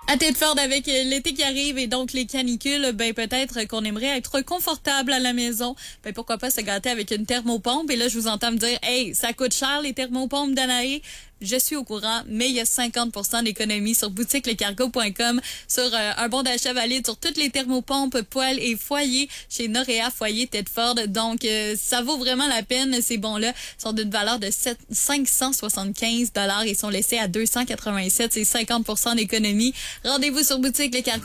À Tedford, avec l'été qui arrive et donc les canicules, ben peut-être qu'on aimerait être confortable à la maison. Ben pourquoi pas se gâter avec une thermopompe. Et là, je vous entends me dire, hey, ça coûte cher les thermopompes Danae. Je suis au courant, mais il y a 50% d'économie sur boutiquelecargo.com sur un bon d'achat valide sur toutes les thermopompes, poêles et foyers chez Norea Foyer Tedford. Donc, ça vaut vraiment la peine. Ces bons-là sont d'une valeur de 575 $ et sont laissés à 287. C'est 50% d'économie. Rendez-vous sur Boutique Le Cargo.